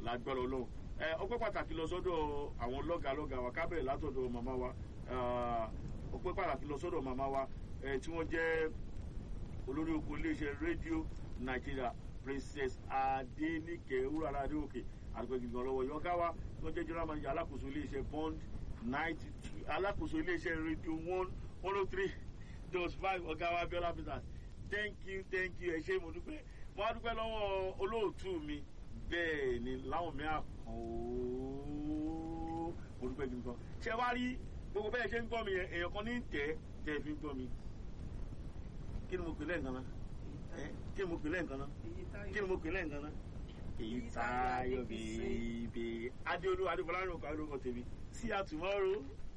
lágbára Ọlọ́run. Ọpẹ́ pàtàkì lọ sọ́dọ̀ àwọn lọ́gàá wa kábẹ̀rẹ̀ látọ̀dọ̀ màmá wa ọpẹ́ pàtàkì lọ sọ́dọ̀ màmá wa tí wọ́n jẹ́ olórí oko iléeṣẹ́ rédíò Nàìjíríà Princess Adenike Wúràlá Adéòkè àdúgbò gbígbọ́n lọ́wọ́ yọ̀ọ́ká wa tí wọ́n jẹ́ general manager alákòóso iléeṣẹ́ Bond 92 alákòóso iléeṣẹ́ rédíò 103.5 ọ̀gá wa Abiola Peters thank you ẹ ṣé mo dúpẹ́ mo á dúpẹ́ lọ́wọ́ olóòtú mi bẹ́ẹ̀ ni láwọn mi àkàn mo dúpẹ́ gbígbọ́n ṣé wá rí gbogbo bẹ́ẹ̀ ṣe ń gbọ́ mi yẹn èèyàn kan ní tẹ́ fi ń gbọ́ mi kí ni mo pè lẹ́ǹkan náà kí ni mo pè lẹ́ǹkan náà èyí Táyọ̀ bèbè Adéolú Adéfọlárìn òkú àlórúkọ tèmi see you tomorrow.